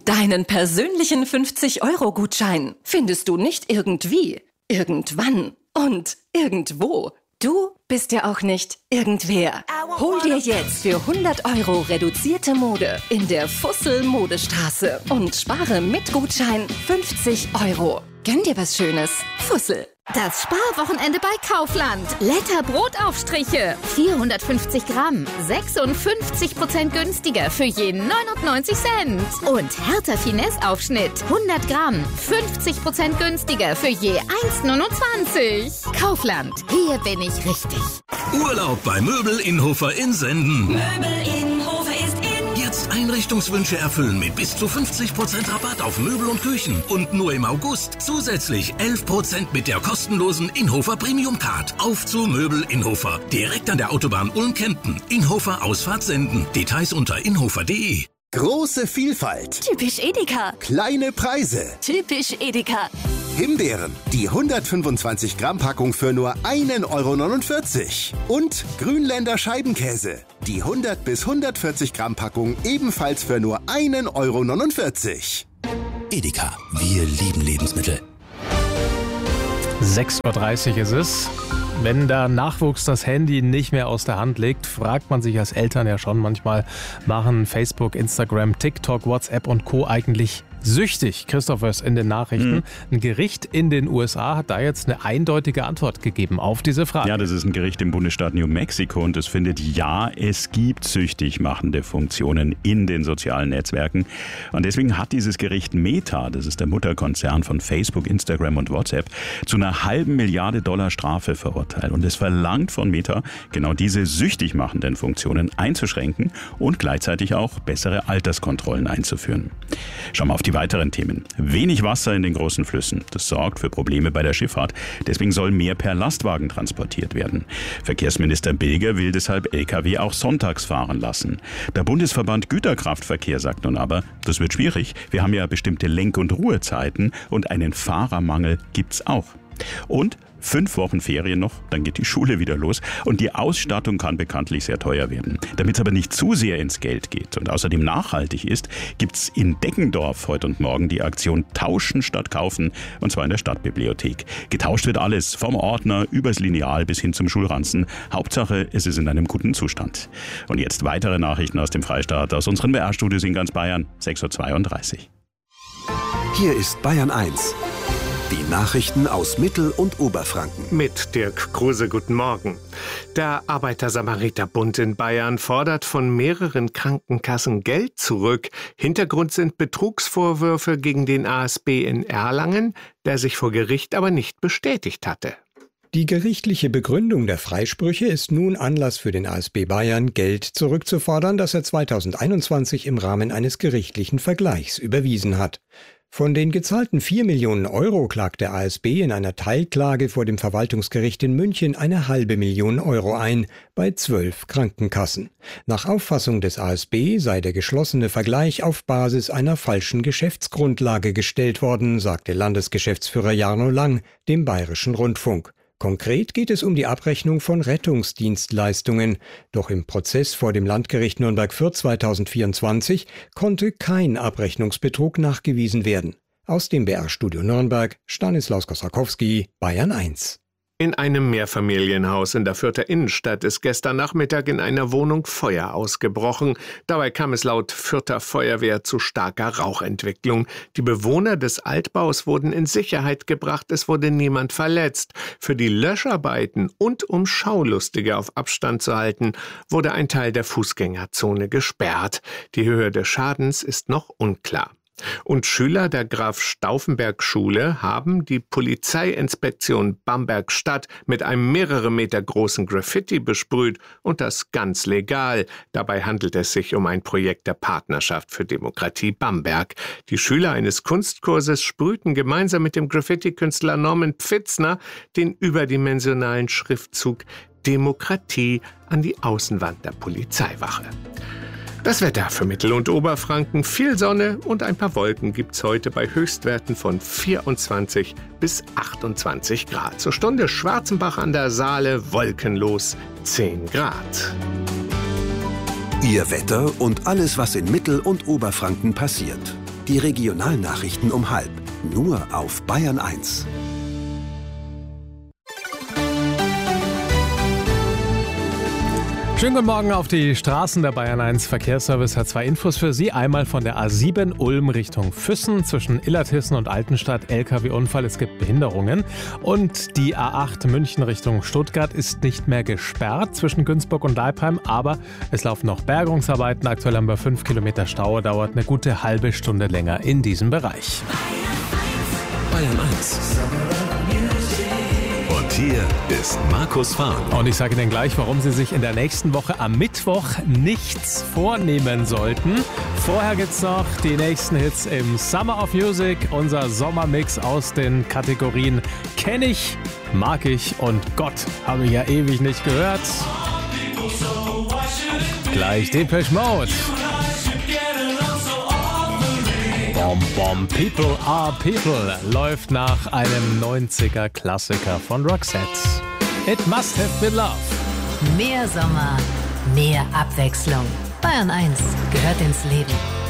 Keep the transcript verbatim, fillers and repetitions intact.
Deinen persönlichen fünfzig-Euro-Gutschein findest du nicht irgendwie, irgendwann und irgendwo. Du bist ja auch nicht irgendwer. Hol dir jetzt für hundert Euro reduzierte Mode in der Fussel-Modestraße und spare mit Gutschein fünfzig Euro. Gönn dir was Schönes. Fussel. Das Sparwochenende bei Kaufland. Letter Brotaufstriche. vierhundertfünfzig Gramm. sechsundfünfzig Prozent günstiger für je neunundneunzig Cent. Und Hertha Finesse Aufschnitt. hundert Gramm. fünfzig Prozent günstiger für je eins Komma neunundzwanzig. Kaufland. Hier bin ich richtig. Urlaub bei Möbel Innhofer in Senden. Möbel Innhofer ist in. Jetzt Einrichtungswünsche erfüllen mit bis zu fünfzig Prozent Rabatt auf Möbel und Küchen. Und nur im August zusätzlich elf Prozent mit der kostenlosen Innhofer Premium Card. Auf zu Möbel Innhofer. Direkt an der Autobahn Ulm-Kempten. Innhofer Ausfahrt Senden. Details unter innhofer punkt de. Große Vielfalt. Typisch Edeka. Kleine Preise. Typisch Edeka. Himbeeren. Die hundertfünfundzwanzig Gramm Packung für nur einen Euro neunundvierzig. Und Grünländer Scheibenkäse. Die hundert bis hundertvierzig Gramm Packung ebenfalls für nur einen Euro neunundvierzig. Edeka. Wir lieben Lebensmittel. sechs Uhr dreißig ist es. Wenn der Nachwuchs das Handy nicht mehr aus der Hand legt, fragt man sich als Eltern ja schon manchmal, machen Facebook, Instagram, TikTok, WhatsApp und Co. eigentlich süchtig? Christoph ist in den Nachrichten. Mhm. Ein Gericht in den U S A hat da jetzt eine eindeutige Antwort gegeben auf diese Frage. Ja, das ist ein Gericht im Bundesstaat New Mexico und es findet, ja, es gibt süchtig machende Funktionen in den sozialen Netzwerken. Und deswegen hat dieses Gericht Meta, das ist der Mutterkonzern von Facebook, Instagram und WhatsApp, zu einer halben Milliarde Dollar Strafe verurteilt. Und es verlangt von Meta, genau diese süchtig machenden Funktionen einzuschränken und gleichzeitig auch bessere Alterskontrollen einzuführen. Schauen wir auf die weiteren Themen. Wenig Wasser in den großen Flüssen. Das sorgt für Probleme bei der Schifffahrt. Deswegen soll mehr per Lastwagen transportiert werden. Verkehrsminister Bilger will deshalb L K W auch sonntags fahren lassen. Der Bundesverband Güterkraftverkehr sagt nun aber, das wird schwierig. Wir haben ja bestimmte Lenk- und Ruhezeiten und einen Fahrermangel gibt's auch. Und fünf Wochen Ferien noch, dann geht die Schule wieder los und die Ausstattung kann bekanntlich sehr teuer werden. Damit es aber nicht zu sehr ins Geld geht und außerdem nachhaltig ist, gibt's in Deggendorf heute und morgen die Aktion Tauschen statt Kaufen und zwar in der Stadtbibliothek. Getauscht wird alles, vom Ordner übers Lineal bis hin zum Schulranzen. Hauptsache, es ist in einem guten Zustand. Und jetzt weitere Nachrichten aus dem Freistaat, aus unseren B R-Studios in ganz Bayern, sechs Uhr zweiunddreißig. Hier ist Bayern eins. Die Nachrichten aus Mittel- und Oberfranken. Mit Dirk Kruse, guten Morgen. Der Arbeiter-Samariter-Bund in Bayern fordert von mehreren Krankenkassen Geld zurück. Hintergrund sind Betrugsvorwürfe gegen den A S B in Erlangen, der sich vor Gericht aber nicht bestätigt hatte. Die gerichtliche Begründung der Freisprüche ist nun Anlass für den A S B Bayern, Geld zurückzufordern, das er zweitausendeinundzwanzig im Rahmen eines gerichtlichen Vergleichs überwiesen hat. Von den gezahlten vier Millionen Euro klagt der A S B in einer Teilklage vor dem Verwaltungsgericht in München eine halbe Million Euro ein, bei zwölf Krankenkassen. Nach Auffassung des A S B sei der geschlossene Vergleich auf Basis einer falschen Geschäftsgrundlage gestellt worden, sagte Landesgeschäftsführer Jarno Lang dem Bayerischen Rundfunk. Konkret geht es um die Abrechnung von Rettungsdienstleistungen. Doch im Prozess vor dem Landgericht Nürnberg-Fürth zweitausendvierundzwanzig konnte kein Abrechnungsbetrug nachgewiesen werden. Aus dem B R-Studio Nürnberg, Stanislaus Kosakowski, Bayern eins. In einem Mehrfamilienhaus in der Fürther Innenstadt ist gestern Nachmittag in einer Wohnung Feuer ausgebrochen. Dabei kam es laut Fürther Feuerwehr zu starker Rauchentwicklung. Die Bewohner des Altbaus wurden in Sicherheit gebracht, es wurde niemand verletzt. Für die Löscharbeiten und um Schaulustige auf Abstand zu halten, wurde ein Teil der Fußgängerzone gesperrt. Die Höhe des Schadens ist noch unklar. Und Schüler der Graf-Stauffenberg-Schule haben die Polizeiinspektion Bamberg-Stadt mit einem mehrere Meter großen Graffiti besprüht und das ganz legal. Dabei handelt es sich um ein Projekt der Partnerschaft für Demokratie Bamberg. Die Schüler eines Kunstkurses sprühten gemeinsam mit dem Graffiti-Künstler Norman Pfitzner den überdimensionalen Schriftzug Demokratie an die Außenwand der Polizeiwache. Das Wetter für Mittel- und Oberfranken, viel Sonne und ein paar Wolken gibt's heute bei Höchstwerten von vierundzwanzig bis achtundzwanzig Grad. Zur Stunde Schwarzenbach an der Saale, wolkenlos zehn Grad. Ihr Wetter und alles, was in Mittel- und Oberfranken passiert. Die Regionalnachrichten um halb. Nur auf Bayern eins. Schönen guten Morgen auf die Straßen. Der Bayern eins Verkehrsservice hat zwei Infos für Sie. Einmal von der A sieben Ulm Richtung Füssen zwischen Illertissen und Altenstadt. L K W-Unfall, es gibt Behinderungen. Und die A acht München Richtung Stuttgart ist nicht mehr gesperrt zwischen Günzburg und Leipheim. Aber es laufen noch Bergungsarbeiten. Aktuell haben wir fünf Kilometer Stau. Dauert eine gute halbe Stunde länger in diesem Bereich. Bayern eins. Und hier ist Markus Fahren. Und ich sage Ihnen gleich, warum Sie sich in der nächsten Woche am Mittwoch nichts vornehmen sollten. Vorher gibt's noch die nächsten Hits im Summer of Music, unser Sommermix aus den Kategorien Kenn ich, Mag ich und Gott habe ich ja ewig nicht gehört. Gleich Depeche Mode. Bom Bom People Are People läuft nach einem neunziger Klassiker von Roxette. It Must Have Been Love. Mehr Sommer, mehr Abwechslung. Bayern eins gehört ins Leben.